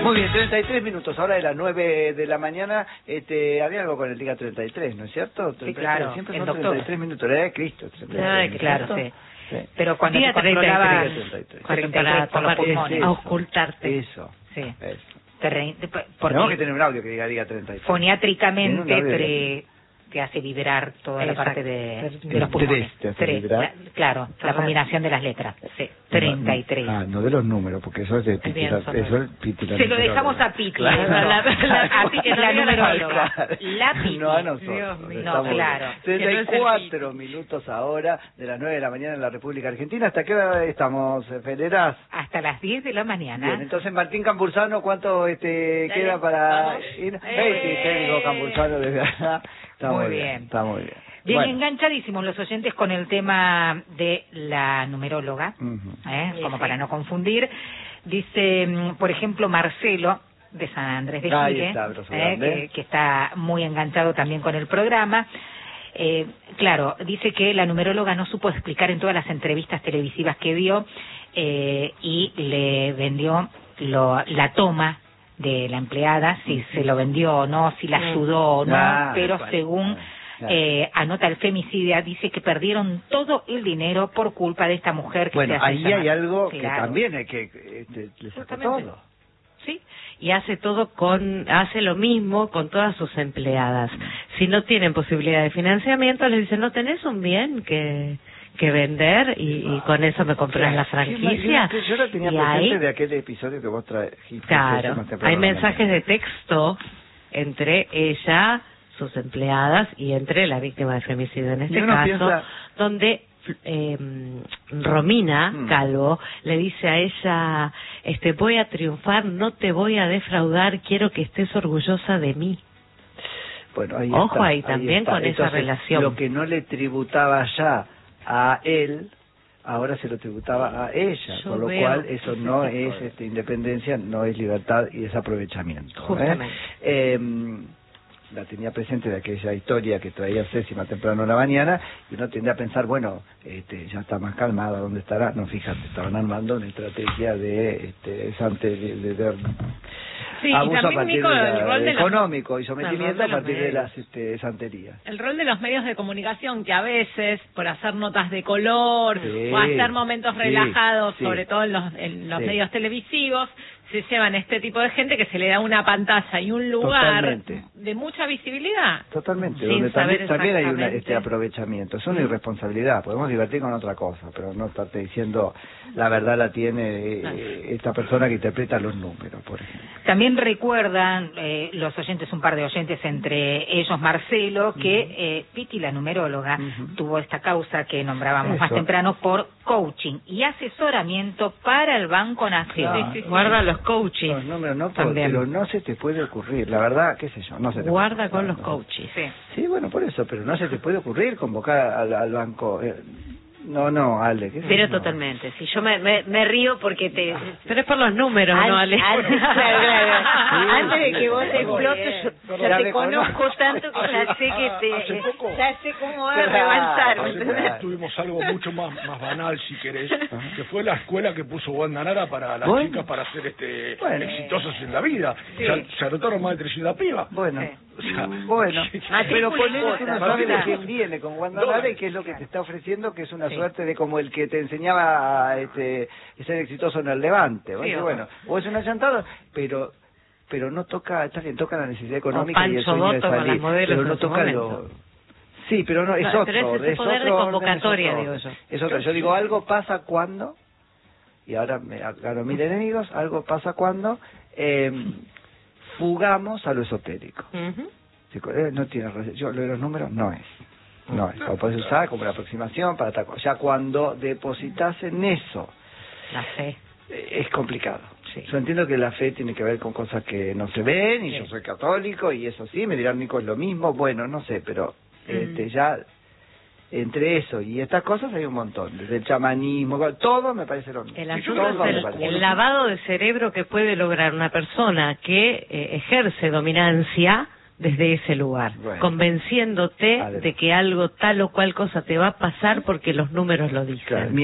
Muy bien, 33 minutos, ahora de las 9 de la mañana, había algo con el día 33, ¿no es cierto? 33, sí, claro, siempre el son doctor. 33 minutos, la edad de Cristo. 33, claro, sí. Sí. Pero cuando día te controlaba 33. para por los pulmones. a ocultarte. Eso. Sí. Tenemos que Porque tener un audio que diga 33. foniátricamente te hace vibrar toda la parte de los pulmones. Te hace vibrar. Claro, la combinación de las letras. Sí, 33. Ah, no de los números, porque eso es de Piti. Eso es Piti. Se lo dejamos a Piti. Claro. A Piti es la numeróloga. La Piti. No a nosotros. Dios mío. No, claro. 34 minutos ahora, de las 9 de la mañana en la República Argentina. ¿Hasta qué hora estamos, Federas? Hasta las 10 de la mañana. Bien, entonces Martín Cambursano, ¿cuánto queda para ir? Técnico Cambursano desde acá. Está muy bien. Está muy bien. Bien, Bueno. enganchadísimos los oyentes con el tema de la numeróloga, como para no confundir. Dice, por ejemplo, Marcelo, de San Andrés de Giles, que está muy enganchado también con el programa. Claro, dice que la numeróloga no supo explicar en todas las entrevistas televisivas que dio y le vendió la toma de la empleada, si se lo vendió o no, si la ayudó o no, pero según anota el femicidia, dice que perdieron todo el dinero por culpa de esta mujer que se hace ahí llamar. hay algo que también hay que le saca todo. Sí, y hace lo mismo con todas sus empleadas. Si no tienen posibilidad de financiamiento, les dicen, ¿no tenés un bien que vender? Y con eso me compras la franquicia. Yo la tenía presente de aquel episodio que vos trajiste. Claro, hay mensajes de texto entre ella, sus empleadas, y entre la víctima de femicidio en este caso, donde Romina Calvo le dice a ella, voy a triunfar, no te voy a defraudar, quiero que estés orgullosa de mí. Bueno, ahí Ojo está, ahí también con esa relación. Lo que no le tributaba ya a él, ahora se lo tributaba a ella, con lo cual eso no es independencia, no es libertad y es aprovechamiento. Justamente. La tenía presente de aquella historia que traía Ceci más temprano en la mañana, y uno tendría a pensar, bueno, ya está más calmada, ¿dónde estará? No, fíjate, estaban armando una estrategia de abuso a partir de económico y sometimiento a partir de las santerías. El rol de los medios de comunicación, que a veces, por hacer notas de color o hacer momentos relajados, sobre todo en los medios televisivos, se llevan este tipo de gente que se le da una pantalla y un lugar de mucha visibilidad. Totalmente, donde también hay un aprovechamiento, es una irresponsabilidad, podemos divertir con otra cosa, pero no estarte diciendo la verdad la tiene esta persona que interpreta los números, por ejemplo. También recuerdan los oyentes, un par de oyentes, entre ellos Marcelo, que Piti, la numeróloga, tuvo esta causa que nombrábamos más temprano por coaching y asesoramiento para el Banco Nación. Guarda los coaches. Los números pero no se te puede ocurrir, la verdad, qué sé yo, no se te guarda con los coaches. Sí, bueno, por eso, pero no se te puede ocurrir convocar al banco. No, Ale. Pero totalmente. Si yo me río porque Pero es por los números, ¿no, Ale? Claro. Antes de que vos explotes, yo ya te conozco tanto que ya sé que ya sé cómo va a rebalsar. Hace poco tuvimos algo mucho más banal, si querés, que fue la escuela que puso Wanda Nara para las chicas para ser exitosas en la vida. Se anotaron más de 300 pibas. Bueno, pero ponele, tú no sabes de quién viene con Wanda Nara y qué es lo que te está ofreciendo, que es una suerte de como el que te enseñaba a ser exitoso en el Levante. Bueno, o es una chantada, pero no toca, está bien, toca la necesidad económica y el sueño de salir, pero no toca lo... Sí, pero no, es otro. Pero es ese poder de convocatoria, digo yo. Es otro. Yo digo, algo pasa cuando, y ahora me aclaro mis enemigos, algo pasa cuando fugamos a lo esotérico. No tiene relación, lo de los números no es. Lo puedes usar como la aproximación para tal cosa. Ya cuando depositas en eso, la fe, es complicado. Yo entiendo que la fe tiene que ver con cosas que no se ven, y yo soy católico, y eso sí, me dirán, Nico, es lo mismo. Bueno, no sé, pero ya entre eso y estas cosas hay un montón, desde el chamanismo, todo me parece lo mismo. El asunto es el lavado de cerebro que puede lograr una persona que ejerce dominancia desde ese lugar, convenciéndote de que algo tal o cual cosa te va a pasar porque los números lo dicen.